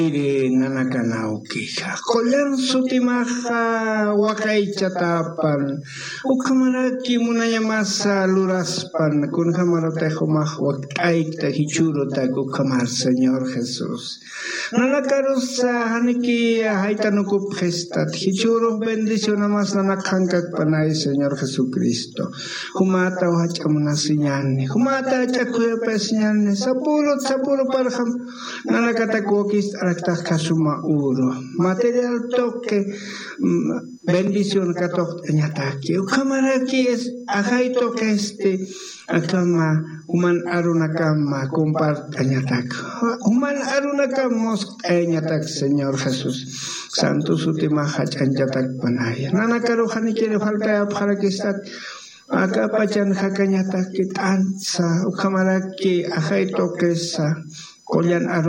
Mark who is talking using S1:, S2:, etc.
S1: Nanakanaukiha. Kolan sutimaha wakaichatapan. Ukamaraki munayamasa luraspan. Kun kamaratejomah wakaikta hichurota kukamar Señor Jesús. Nanakarusa haniki haitanukup gestat. Hichuro bendición amas nanakankak panay Señor Jesucristo. Humata wachamunasinyane. Humata chakuyapesnyane. Sapuro parham. Nanakatakokis araktas kasuma uro. Material toque bendición katok nyataki. Ukamaraki es ahay toque akama human arunakama comparta nyatak. Human arunakamos nyatak Señor Jesús. Santo sutimaha chanyatak panaya. Nanakaruhani kire falkaya parakistat. Akapacan hakanyatak kitansa. Ukamaraki ahay toque sa. Kolyan